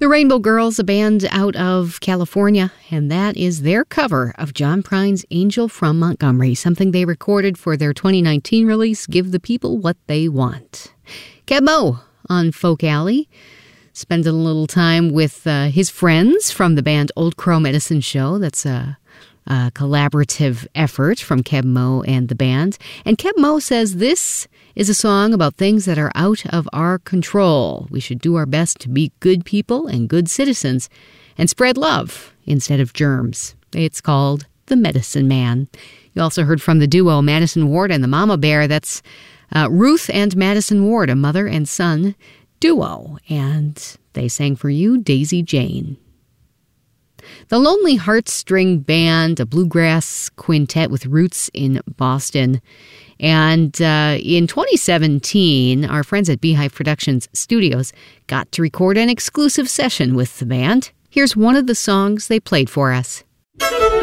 The Rainbow Girls, a band out of California, and that is their cover of John Prine's Angel from Montgomery, something they recorded for their 2019 release, Give the People What They Want. Keb' Mo' on Folk Alley, spending a little time with his friends from the band Old Crow Medicine Show. That's a collaborative effort from Keb' Mo' and the band. And Keb' Mo' says this is a song about things that are out of our control. We should do our best to be good people and good citizens and spread love instead of germs. It's called The Medicine Man. You also heard from the duo Madison Ward and the Mama Bear. That's Ruth and Madison Ward, a mother and son duo. And they sang for you Daisy Jane. The Lonely Heartstring Band, a bluegrass quintet with roots in Boston. And in 2017, our friends at Beehive Productions Studios got to record an exclusive session with the band. Here's one of the songs they played for us.